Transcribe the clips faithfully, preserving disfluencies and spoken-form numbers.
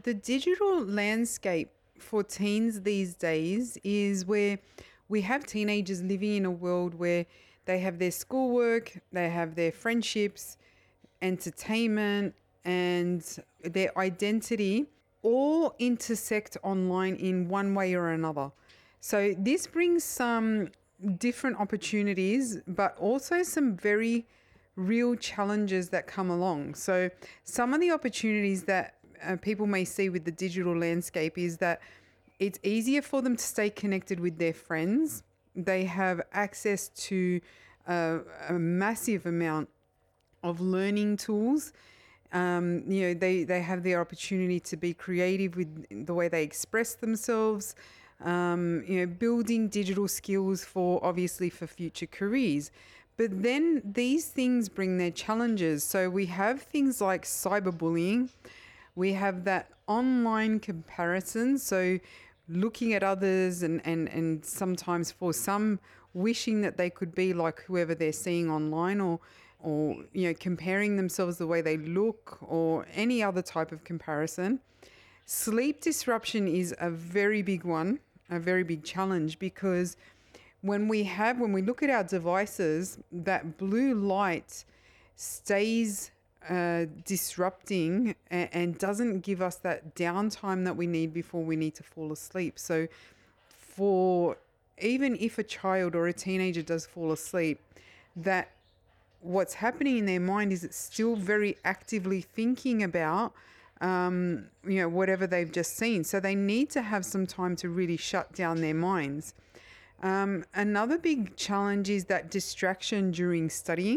The digital landscape for teens these days is where we have teenagers living in a world where they have their schoolwork, they have their friendships, entertainment, and their identity all intersect online in one way or another. So this brings some different opportunities, but also some very real challenges that come along. So some of the opportunities that uh, people may see with the digital landscape is that it's easier for them to stay connected with their friends. They have access to uh, a massive amount of learning tools. Um, you know, they, they have the opportunity to be creative with the way they express themselves, um, you know, building digital skills for obviously for future careers. But then these things bring their challenges. So we have things like cyberbullying. We have that online comparison. So looking at others and, and, and sometimes for some wishing that they could be like whoever they're seeing online, or or you know comparing themselves the way they look, or any other type of comparison. Sleep disruption is a very big one, a very big challenge, because when we have when we look at our devices, that blue light stays uh, disrupting and, and doesn't give us that downtime that we need before we need to fall asleep. So for even if a child or a teenager does fall asleep, that what's happening in their mind is it's still very actively thinking about um, you know whatever they've just seen. So they need to have some time to really shut down their minds. Um, another big challenge is that distraction during studying.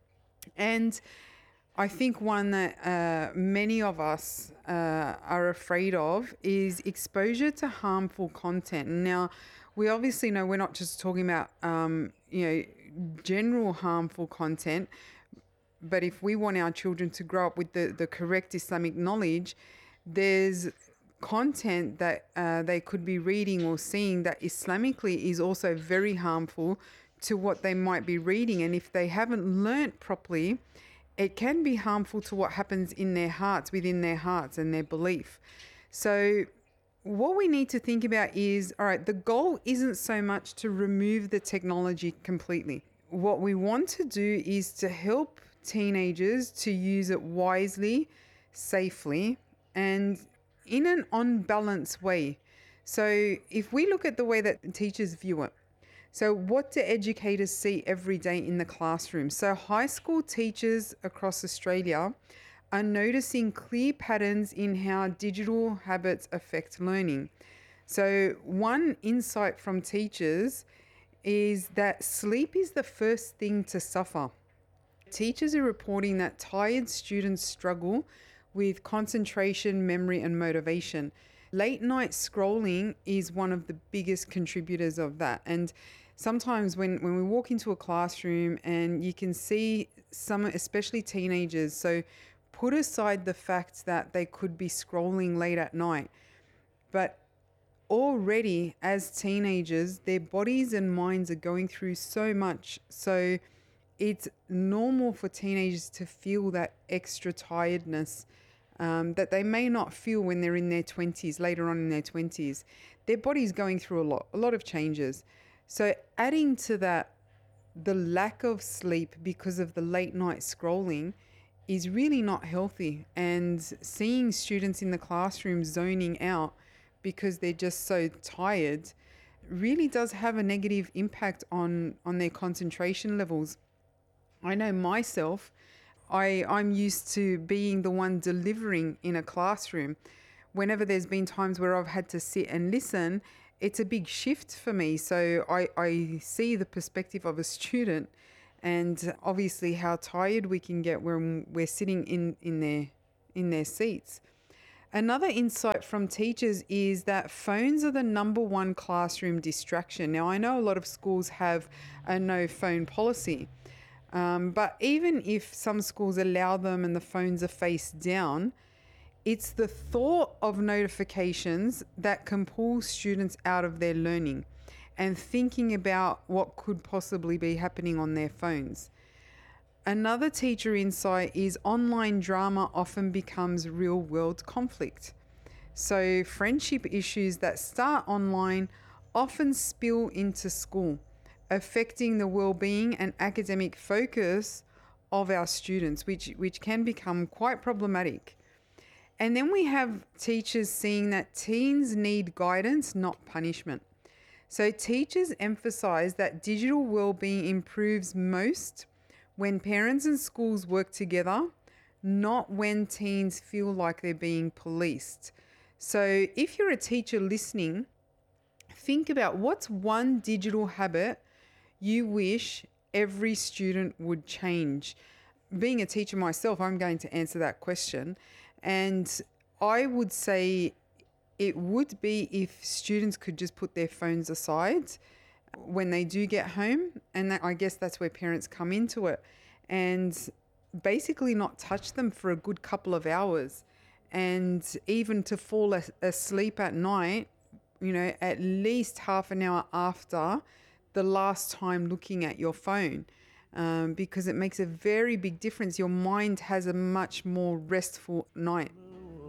And I think one that uh, many of us uh, are afraid of is exposure to harmful content. Now, we obviously know we're not just talking about, um, you know, general harmful content, but if we want our children to grow up with the, the correct Islamic knowledge, there's content that uh, they could be reading or seeing that Islamically is also very harmful to what they might be reading. And if they haven't learnt properly, it can be harmful to what happens in their hearts, within their hearts and their belief. So what we need to think about is, all right, the goal isn't so much to remove the technology completely. What we want to do is to help teenagers to use it wisely, safely, and in an on-balance way. So if we look at the way that teachers view it, so what do educators see every day in the classroom? So high school teachers across Australia are noticing clear patterns in how digital habits affect learning. So one insight from teachers is that sleep is the first thing to suffer. Teachers are reporting that tired students struggle with concentration, memory, and motivation. Late night scrolling is one of the biggest contributors of that. And sometimes when, when we walk into a classroom and you can see some, especially teenagers, so put aside the fact that they could be scrolling late at night, but already as teenagers, their bodies and minds are going through so much. So it's normal for teenagers to feel that extra tiredness um, that they may not feel when they're in their twenties, later on in their twenties. Their body's going through a lot, a lot of changes. So adding to that, the lack of sleep because of the late night scrolling is really not healthy. And seeing students in the classroom zoning out because they're just so tired really does have a negative impact on, on their concentration levels. I know myself, I, I'm used to being the one delivering in a classroom. Whenever there's been times where I've had to sit and listen, it's a big shift for me. So I, I see the perspective of a student and obviously how tired we can get when we're sitting in, in their in their seats. Another insight from teachers is that phones are the number one classroom distraction. Now, I know a lot of schools have a no phone policy. Um, but even if some schools allow them and the phones are face down, it's the thought of notifications that can pull students out of their learning and thinking about what could possibly be happening on their phones. Another teacher insight is online drama often becomes real world conflict. So, friendship issues that start online often spill into school, affecting the well-being and academic focus of our students, which which can become quite problematic. And then we have teachers seeing that teens need guidance, not punishment. So teachers emphasize that digital well-being improves most when parents and schools work together, not when teens feel like they're being policed. So if you're a teacher listening, think about what's one digital habit you wish every student would change. Being a teacher myself, I'm going to answer that question. And I would say it would be if students could just put their phones aside when they do get home. And that, I guess that's where parents come into it. And basically not touch them for a good couple of hours. And even to fall as- asleep at night, you know, at least half an hour after the last time looking at your phone, um, because it makes a very big difference. Your mind has a much more restful night.